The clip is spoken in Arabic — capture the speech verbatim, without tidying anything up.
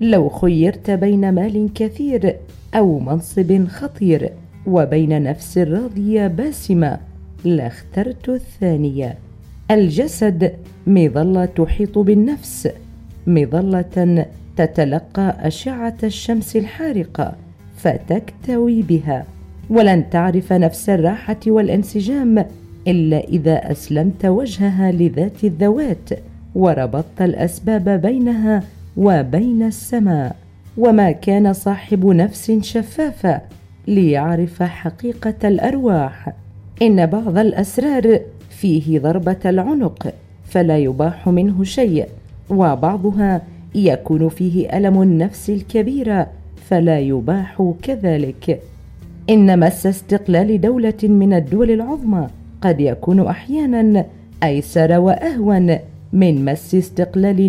لو خيرت بين مال كثير أو منصب خطير وبين نفس راضية باسمة لاخترت الثانية. الجسد مظلة تحيط بالنفس، مظلة تتلقى أشعة الشمس الحارقة فتكتوي بها، ولن تعرف نفس الراحة والانسجام إلا إذا أسلمت وجهها لذات الذوات وربطت الأسباب بينها وبين السماء. وما كان صاحب نفس شفافة ليعرف حقيقة الأرواح. إن بعض الأسرار فيه ضربة العنق فلا يباح منه شيء، وبعضها يكون فيه ألم النفس الكبير فلا يباح كذلك. إن مس استقلال دولة من الدول العظمى قد يكون أحيانا أيسر وأهون من مس استقلال